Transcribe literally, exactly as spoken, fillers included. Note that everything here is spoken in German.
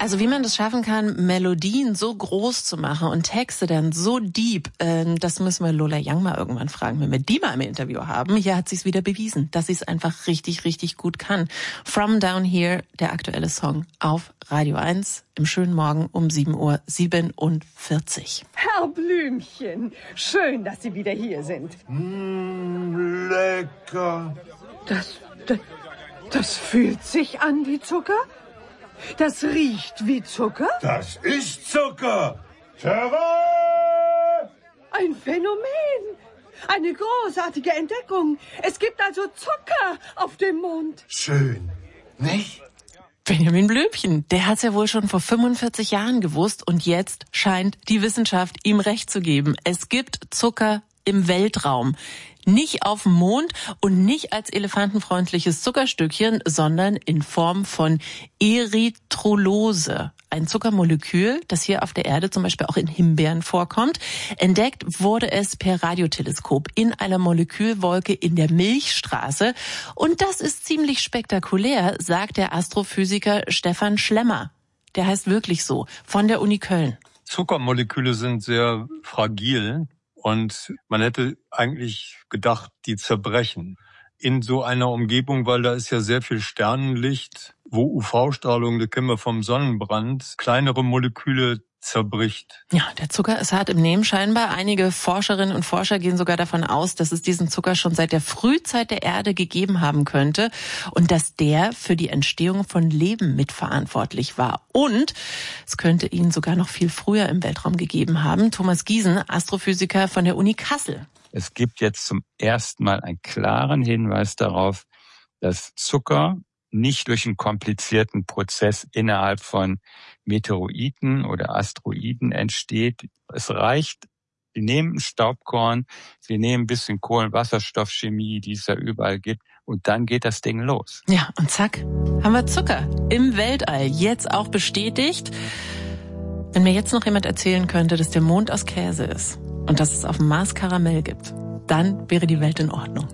Also wie man das schaffen kann, Melodien so groß zu machen und Texte dann so deep, äh, das müssen wir Lola Young mal irgendwann fragen, wenn wir die mal im Interview haben. Hier hat sie es wieder bewiesen, dass sie es einfach richtig, richtig gut kann. From Down Here, der aktuelle Song auf Radio eins im schönen Morgen um sieben Uhr siebenundvierzig. Herr Blümchen, schön, dass Sie wieder hier sind. Mm, lecker. Das, das, das fühlt sich an wie Zucker? Das riecht wie Zucker? Das ist Zucker. Terra! Ein Phänomen. Eine großartige Entdeckung. Es gibt also Zucker auf dem Mond. Schön, nicht? Benjamin Blümchen, der hat's ja wohl schon vor fünfundvierzig Jahren gewusst und jetzt scheint die Wissenschaft ihm recht zu geben. Es gibt Zucker im Weltraum. Nicht auf dem Mond und nicht als elefantenfreundliches Zuckerstückchen, sondern in Form von Erythrolose. Ein Zuckermolekül, das hier auf der Erde zum Beispiel auch in Himbeeren vorkommt. Entdeckt wurde es per Radioteleskop in einer Molekülwolke in der Milchstraße. Und das ist ziemlich spektakulär, sagt der Astrophysiker Stefan Schlemmer. Der heißt wirklich so, von der Uni Köln. Zuckermoleküle sind sehr fragil. Und man hätte eigentlich gedacht, die zerbrechen. In so einer Umgebung, weil da ist ja sehr viel Sternenlicht, wo U V-Strahlung, das kennen wir vom Sonnenbrand, kleinere Moleküle zerbricht. Ja, der Zucker ist hart im Nehmen scheinbar. Einige Forscherinnen und Forscher gehen sogar davon aus, dass es diesen Zucker schon seit der Frühzeit der Erde gegeben haben könnte und dass der für die Entstehung von Leben mitverantwortlich war. Und es könnte ihn sogar noch viel früher im Weltraum gegeben haben. Thomas Giesen, Astrophysiker von der Uni Kassel. Es gibt jetzt zum ersten Mal einen klaren Hinweis darauf, dass Zucker nicht durch einen komplizierten Prozess innerhalb von Meteoroiden oder Asteroiden entsteht. Es reicht, wir nehmen ein Staubkorn, wir nehmen ein bisschen Kohlenwasserstoffchemie, die es da überall gibt, und dann geht das Ding los. Ja, und zack, haben wir Zucker im Weltall, jetzt auch bestätigt. Wenn mir jetzt noch jemand erzählen könnte, dass der Mond aus Käse ist und dass es auf dem Mars Karamell gibt, dann wäre die Welt in Ordnung.